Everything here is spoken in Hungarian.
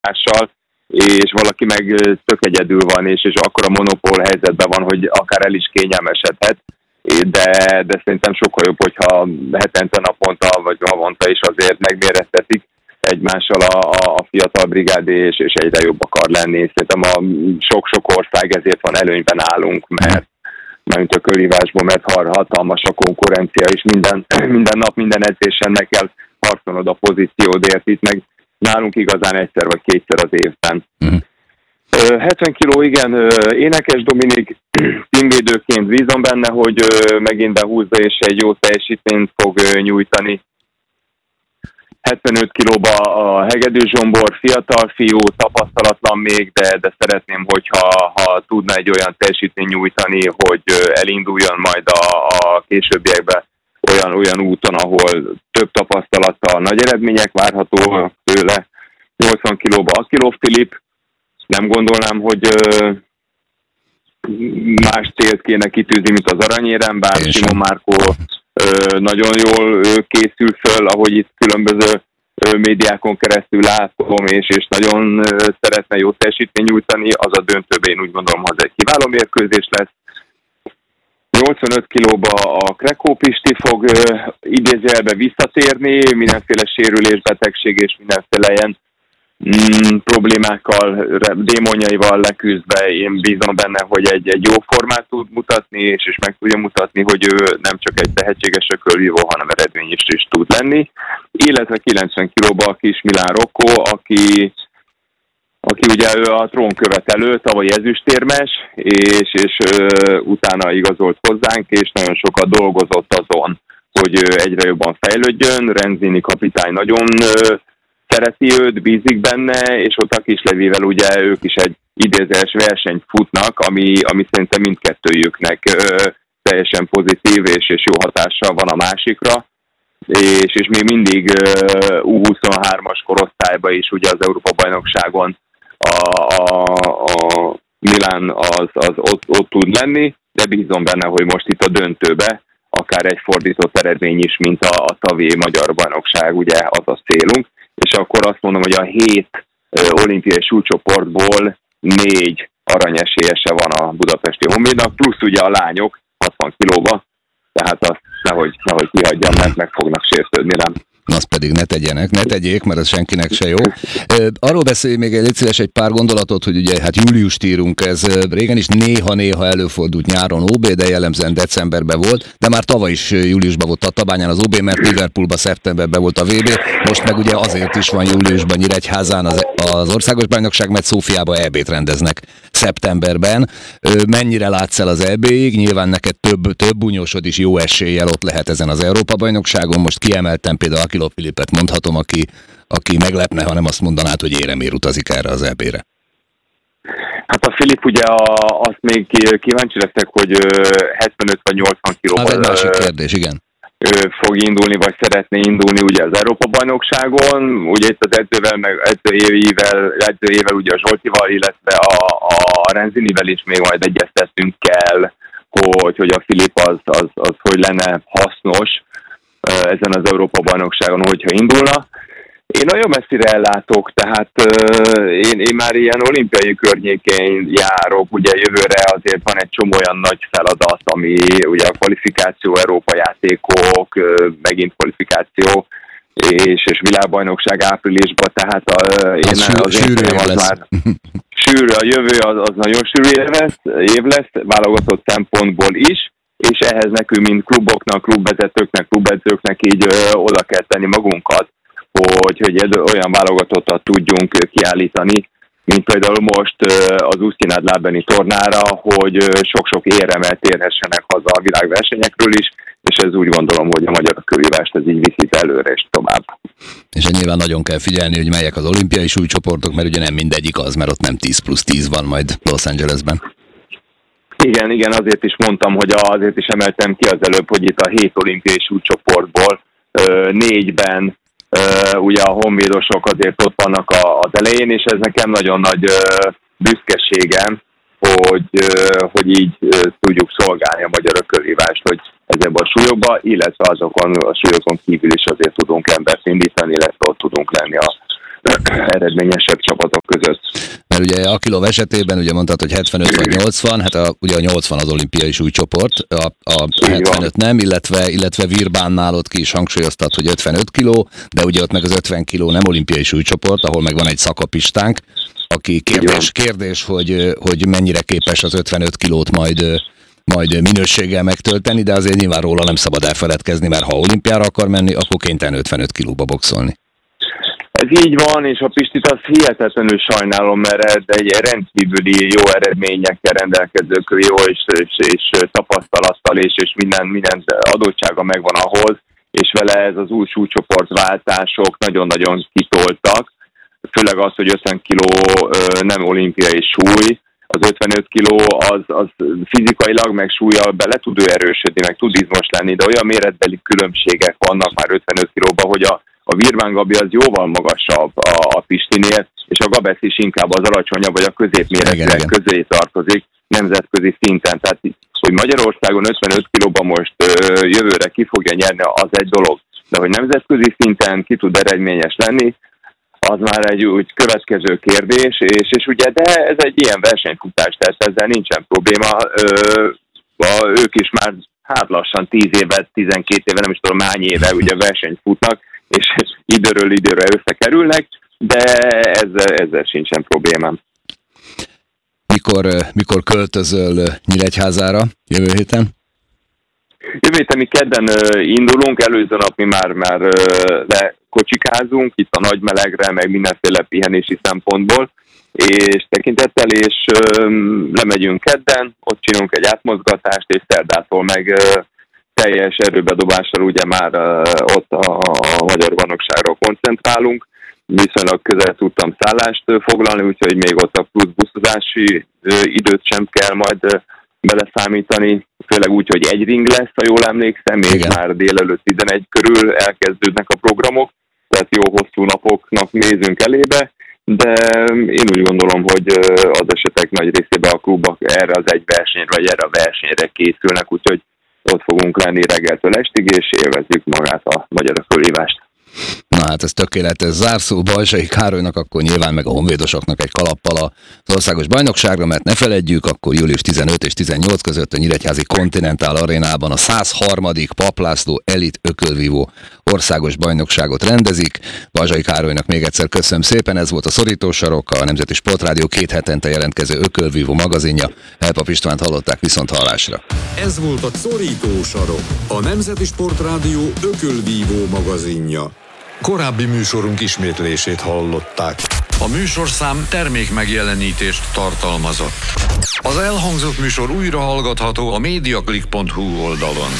egymással, és valaki meg tök egyedül van, és akkor a monopól helyzetben van, hogy akár el is kényelmesedhet, de szerintem sokkal jobb, hogyha hetente, naponta vagy havonta is azért megmérettetik egymással a fiatal brigád, és egyre jobb akar lenni. Szerintem a sok-sok ország ezért van előnyben állunk, mert a körívásból, mert hatalmas a konkurencia, és minden nap, minden edzésen meg kell harcolnod a pozíciódért, itt meg nálunk igazán egyszer vagy kétszer az évben. 70 kiló, igen, Énekes Dominik teamvédőként bízom benne, hogy megint behúzza és egy jó teljesítményt fog nyújtani. 75 kilóba a Hegedű Zsombor, fiatal fiú, tapasztalatlan még, de szeretném, hogyha tudna egy olyan teljesítményt nyújtani, hogy elinduljon majd a későbbiekben olyan úton, ahol több tapasztalattal nagy eredmények várható tőle. 80 kilóba Akilov Filip, nem gondolnám, hogy más célt kéne kitűzni, mint az aranyérem, bár Simon Márkó nagyon jól készül föl, ahogy itt különböző médiákon keresztül látom, és nagyon szeretne jó teljesítményt nyújtani, az a döntőben én úgy gondolom, hogy egy kiváló mérkőzés lesz. 85 kilóba a Krekó Pisti fog idézőjelbe visszatérni, mindenféle sérülés, betegség és mindenféle ilyen problémákkal, démonjaival leküzdve én bízom benne, hogy egy jó formát tud mutatni, és meg tudja mutatni, hogy ő nem csak egy tehetséges ökölvívó, hanem eredményes is tud lenni. Illetve 90 kilóba a Kis Milán Rokko, aki ugye ő a trónkövetelő, tavaly ezüstérmes, és utána igazolt hozzánk, és nagyon sokat dolgozott azon, hogy egyre jobban fejlődjön. Renzini kapitány nagyon szereti őt, bízik benne, és ott a Kislevivel ugye ők is egy idézőjeles versenyt futnak, ami szerintem mindkettőjüknek teljesen pozitív és jó hatással van a másikra, és még mindig U23-as korosztályban is ugye az Európa-bajnokságon a Milán az ott tud lenni, de bízom benne, hogy most itt a döntőbe akár egy fordított eredmény is, mint a tavi magyar bajnokság, ugye az a célunk, és akkor azt mondom, hogy a 7 olimpiai súlycsoportból 4 aranyesélyese van a budapesti Honvédnak, plusz ugye a lányok 60 kilóba, tehát azt nehogy kihagyjam, mert meg fognak sértődni rám. Azt pedig ne tegyék, mert ez senkinek se jó. Arról beszélj még légy szíves egy pár gondolatot, hogy ugye hát júliust írunk, ez régen is néha előfordult nyáron OB, de jellemzően decemberben volt, de már tavaly is júliusban volt Tatabányán az OB, mert Liverpoolban szeptemberben volt a VB, most meg ugye azért is van júliusban Nyíregyházán az országos bajnokság, mert Szófiában EB-t rendeznek szeptemberben. Mennyire látsz el az EB-ig? Nyilván neked több bunyósod is jó eséllyel ott lehet ezen az Európa-bajnokságon. Most kiemeltem például Akilov Filipet mondhatom, aki meglepne, ha nem azt mondanád, hogy éremér utazik erre az EB-re. Hát a Filip ugye azt még kíváncsi leszek, hogy 75 vagy 80 kilóban egy másik kérdés, igen. Fog indulni, vagy szeretné indulni ugye az Európa-bajnokságon. Ugye itt az edzőjével ugye a Zsoltival, illetve a Renzinivel is még majd egyeztettünk kell, hogy a Filip az hogy lenne hasznos ezen az Európa-bajnokságon, hogyha indulna. Én nagyon messzire ellátok, tehát én már ilyen olimpiai környékén járok, ugye jövőre azért van egy csomó olyan nagy feladat, ami ugye a kvalifikáció, Európa játékok, megint kvalifikáció, és világbajnokság áprilisban, tehát a jövő az nagyon sűrű év lesz, válogatott szempontból is, és ehhez nekünk, mint kluboknak, klubvezetőknek, klubedzőknek így oda kell tenni magunkat, hogy olyan válogatottat tudjunk kiállítani, mint például most az Usztinád Lábeni tornára, hogy sok-sok éremmel térhessenek haza a világversenyekről is, és ez úgy gondolom, hogy a magyar körívást ez így viszi előre és tovább. És nyilván nagyon kell figyelni, hogy melyek az olimpiai súlycsoportok, mert ugye nem mindegyik az, mert ott nem 10+10 van majd Los Angelesben. Igen, azért is mondtam, hogy azért is emeltem ki az előbb, hogy itt a 7 olimpiai súlycsoportból 4-ben ugye a honvédosok azért ott vannak az elején, és ez nekem nagyon nagy büszkeségem, hogy így tudjuk szolgálni a magyar ökölhívást, hogy ezekben a súlyokban, illetve azokon a súlyokon kívül is azért tudunk embert indítani, illetve ott tudunk lenni eredményesebb csapatok között. Mert ugye Akilov esetében ugye mondtad, hogy 75 vagy 80, hát ugye a 80 az olimpiai súlycsoport, a 75 nem, illetve Virbánnál ott ki is hangsúlyoztat, hogy 55 kiló, de ugye ott meg az 50 kiló nem olimpiai súlycsoport, ahol meg van egy szakapistánk, aki kérdés, hogy mennyire képes az 55 kilót majd minőséggel megtölteni, de azért nyilván róla nem szabad elfeledkezni, mert ha olimpiára akar menni, akkor kénytelen 55 kilóba boxolni. Ez így van, és a Pistit azt hihetetlenül sajnálom, mert egy rendkívüli jó eredményekkel rendelkező jó és tapasztalattal és minden adottsága megvan ahhoz, és vele ez az új súlycsoportváltások nagyon-nagyon kitoltak, főleg az, hogy 50 kiló nem olimpiai súly, az 55 kiló az fizikailag meg súllyal bele tud ő erősödni, meg tud izmos lenni, de olyan méretbeli különbségek vannak már 55 kilóban, hogy a Virván Gabi az jóval magasabb a Pistinél, és a Gabesz is inkább az alacsonyabb, vagy a középméretűek közé tartozik nemzetközi szinten. Tehát, hogy Magyarországon 55 kilóban most jövőre ki fogja nyerni, az egy dolog. De hogy nemzetközi szinten ki tud eredményes lenni, az már egy úgy következő kérdés, és ugye, de ez egy ilyen versenyfutás, tehát ezzel nincsen probléma. Ők is már lassan 10 éve, 12 éve, nem is tudom hány éve ugye versenyt futnak, és időről időre összekerülnek, de ezzel sincsen problémám. Mikor költözöl Nyíregyházára jövő héten? Jövő héten mi kedden indulunk, előző nap mi már lekocsikázunk itt a nagy melegre, meg mindenféle pihenési szempontból, és tekintettel, és lemegyünk kedden, ott csinálunk egy átmozgatást, és szerdától meg teljes erőbedobással ugye már ott a magyar bajnokságra koncentrálunk. Viszonylag közel tudtam szállást foglalni, úgyhogy még ott a plusz buszozási időt sem kell majd beleszámítani, főleg úgy, hogy egy ring lesz, ha jól emlékszem, és már délelőtt 11 körül elkezdődnek a programok, tehát jó hosszú napoknak nézünk elébe, de én úgy gondolom, hogy az esetek nagy részében a klubok erre az egy versenyre, vagy erre a versenyre készülnek, úgyhogy ott fogunk lenni reggeltől estig, és élvezzük magát a magyar fölhívást. Na hát ez tökéletes zárszó Balzsai Károlynak, akkor nyilván meg a honvédosoknak egy kalappal az országos bajnokságra, mert ne feledjük, akkor július 15 és 18 között a Nyíregyházi Continental Arénában a 103. Papp László Elit Ökölvívó országos bajnokságot rendezik. Balzsai Károlynak még egyszer köszönöm szépen, ez volt a Szorító-sarok, a Nemzeti Sportrádió 2 hetente jelentkező Ökölvívó magazinja. Elpap Istvánt hallották, viszont hallásra. Ez volt a Szorító-sarok, a Nemzeti Sportrádió Ökölvívó magazinja. Korábbi műsorunk ismétlését hallották. A műsorszám termékmegjelenítést tartalmazott. Az elhangzott műsor újra hallgatható a mediaclick.hu oldalon.